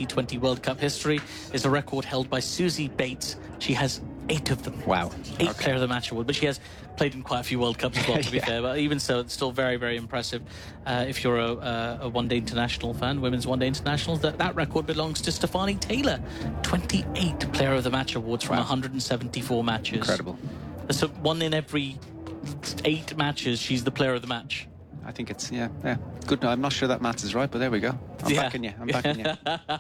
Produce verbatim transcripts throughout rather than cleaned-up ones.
T twenty World Cup history is a record held by Susie Bates. She has eight of them. Wow. Eight Okay. Player of the Match award, but she has played in quite a few World Cups as well, to be Yeah. fair. But even so, it's still very, very impressive. Uh, if you're a, a, a one-day international fan, women's one-day internationals, that, that record belongs to Stefanie Taylor. twenty-eight Player of the Match awards from Wow. one hundred seventy-four matches. Incredible. So one in every eight matches, she's the Player of the Match. I think it's, yeah, yeah. Good. I'm not sure that maths is right, but there we go. I'm Yeah. backing you. I'm backing you.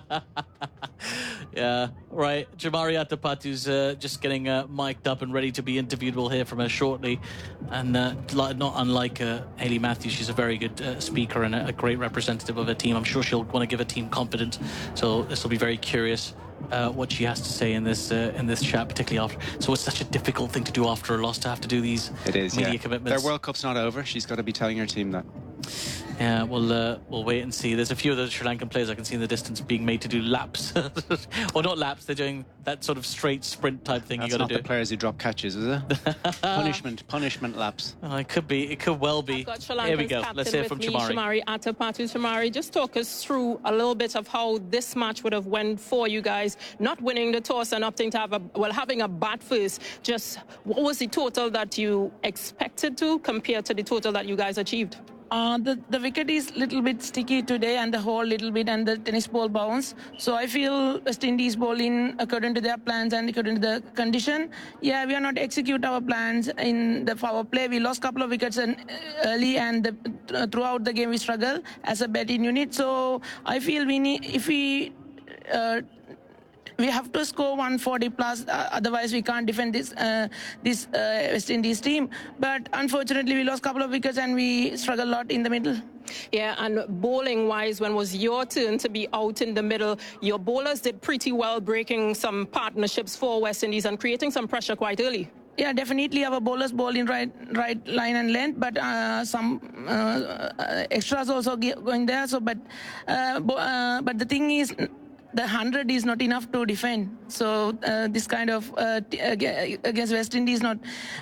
Yeah, right. Jamari Atapatu's uh, just getting uh, mic'd up and ready to be interviewed. We'll hear from her shortly. And uh, li- not unlike uh, Hayley Matthews, she's a very good uh, speaker and a, a great representative of her team. I'm sure she'll want to give her team confidence. So this will be very curious uh, what she has to say in this uh, in this chat, particularly after. So it's such a difficult thing to do after a loss, to have to do these It is, media yeah. commitments. Their World Cup's not over. She's got to be telling her team that. Yeah, we'll uh, we'll wait and see. There's a few of those Sri Lankan players I can see in the distance being made to do laps, or not laps. They're doing that sort of straight sprint type thing. That's You got not to do. the players who drop catches, is it? punishment, punishment laps. Oh, it could be. It could well be. I've got Sri Here we Lanka's go. captain Let's hear with from me, Chamari. Chamari Atapatu. Chamari, just talk us through a little bit of how this match would have went for you guys. Not winning the toss and opting to have a, well, having a bat first. Just what was the total that you expected to compared to the total that you guys achieved? Uh, the, the wicket is little bit sticky today and the hole little bit and the tennis ball bounce. So I feel West Indies bowling according to their plans and according to the condition. Yeah, we are not execute our plans in the power play. We lost a couple of wickets in, early and the, uh, throughout the game we struggle as a batting unit. So I feel we need, if we... Uh, we have to score one forty plus, uh, otherwise we can't defend this uh, this uh, West Indies team. But unfortunately, we lost a couple of wickets and we struggled a lot in the middle. Yeah, and bowling-wise, when it was your turn to be out in the middle, your bowlers did pretty well breaking some partnerships for West Indies and creating some pressure quite early. Yeah, definitely our bowlers bowl in right right line and length, but uh, some uh, uh, extras also going there. So, but uh, bo- uh, but the thing is, the one hundred is not enough to defend. So uh, this kind of uh, t- against West Indies not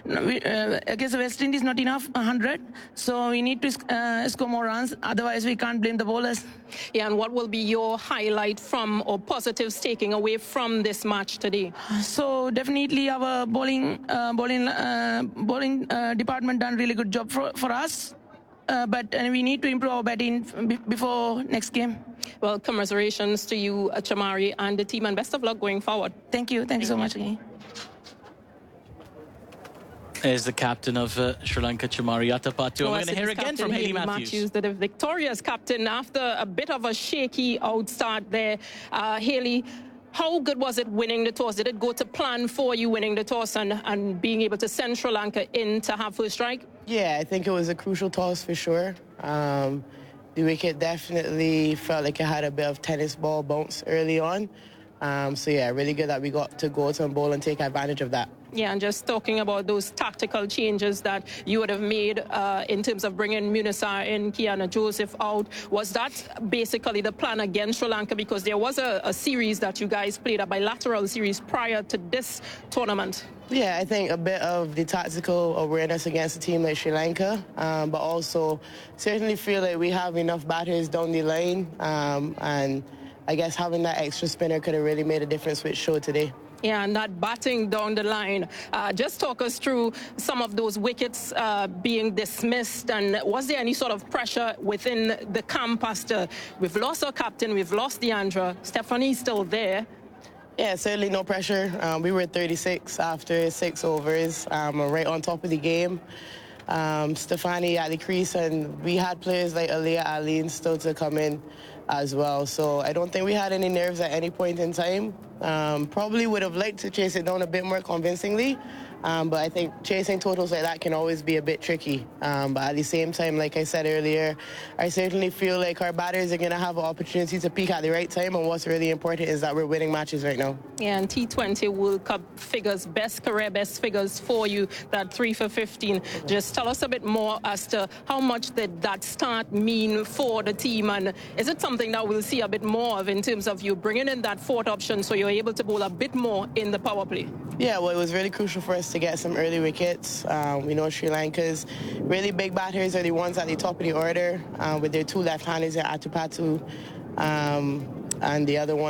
uh, against West Indies not enough one hundred. So we need to uh, score more runs. Otherwise we can't blame the bowlers. Yeah, and what will be your highlight from or positives taking away from this match today? So definitely our bowling uh, bowling uh, bowling uh, department done really good job for for us. Uh, but uh, we need to improve our batting b- before next game. Well, commiserations to you, uh, Chamari, and the team, and best of luck going forward. Thank you. Thank, Thank you so much again. Is the captain of uh, Sri Lanka, Chamari Atapatu. And we're going to hear again from Hayley Matthews. Matthews, the victorious captain after a bit of a shaky outstart there. Uh, Hayley, how good was it winning the toss? Did it go to plan for you winning the toss and, and being able to send Sri Lanka in to have first strike? Yeah, I think it was a crucial toss for sure. Um, the wicket definitely felt like it had a bit of tennis ball bounce early on. Um, so yeah, really good that we got to go to and bowl and take advantage of that. Yeah, and just talking about those tactical changes that you would have made uh, in terms of bringing Munasar in, Kiana Joseph out, was that basically the plan against Sri Lanka? Because there was a, a series that you guys played, a bilateral series prior to this tournament. Yeah, I think a bit of the tactical awareness against a team like Sri Lanka, um, but also certainly feel like we have enough batters down the line, um, and I guess having that extra spinner could have really made a difference with show today. Yeah, and that batting down the line. Uh, just talk us through some of those wickets uh, being dismissed, and was there any sort of pressure within the camp after we've lost our captain, we've lost Deandra, Stephanie's still there? Yeah, certainly no pressure. Um, we were thirty-six after six overs, um, right on top of the game. Um, Stefanie at the crease, and we had players like Aliyah Aline still to come in as well. So I don't think we had any nerves at any point in time. Um, probably would have liked to chase it down a bit more convincingly, um, but I think chasing totals like that can always be a bit tricky. Um, but at the same time, like I said earlier, I certainly feel like our batters are going to have an opportunity to peak at the right time, and what's really important is that we're winning matches right now. Yeah, and T twenty World Cup figures, best career best figures for you, that three for fifteen. Just tell us a bit more as to how much did that start mean for the team, and is it something that we'll see a bit more of in terms of you bringing in that fourth option so you're able to bowl a bit more in the power play? Yeah, well, it was really crucial for us to get some early wickets. Um, we know Sri Lanka's really big batters are the ones at the top of the order, uh, with their two left-handers, Atapatu um, and the other one.